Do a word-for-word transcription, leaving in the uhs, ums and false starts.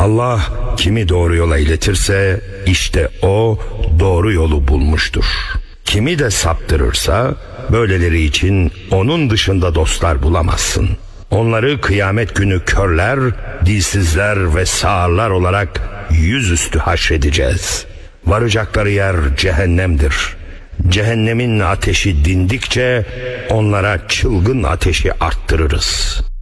Allah kimi doğru yola iletirse işte o doğru yolu bulmuştur. Kimi de saptırırsa böyleleri için onun dışında dostlar bulamazsın. Onları kıyamet günü körler, dilsizler ve sağırlar olarak yüzüstü haşredeceğiz. Varacakları yer cehennemdir. Cehennemin ateşi dindikçe onlara çılgın ateşi arttırırız.